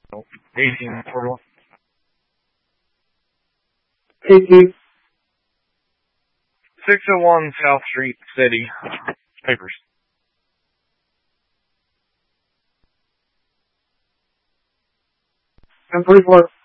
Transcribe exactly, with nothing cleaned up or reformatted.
eighteen forty-one. eighteen. six oh one South Street, City. Papers. ten forty-four.